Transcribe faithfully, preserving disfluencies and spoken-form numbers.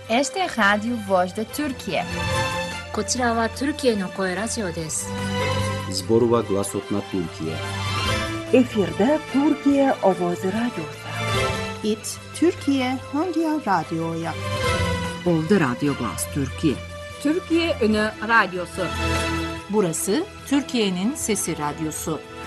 Este é a Rádio Voz da Turquia. こちらはトルキエの声ラジオです。 Zborova Glasotna Türkiye. Efirde Türkiye Ovozi Radyosu. It Türkiye Hangi Radyo'ya? Ovda Radyo Glas Türkiye. Türkiye Ünü Radyosu. Burası Türkiye'nin Sesi Radyosu.